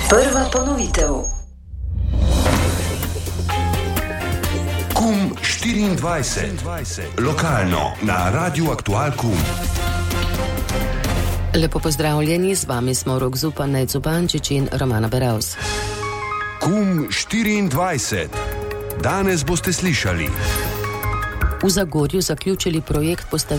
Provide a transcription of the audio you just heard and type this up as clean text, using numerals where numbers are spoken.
Prva ponovitev. KUM 24. Lokalno na Radiu Aktual KUM. Lepo pozdravljeni, z vami smo Rok Zupan, Nejc Zupančič in Romana Beravs. KUM 24. Danes boste slišali. V Zagorju zaključili projekt postavitve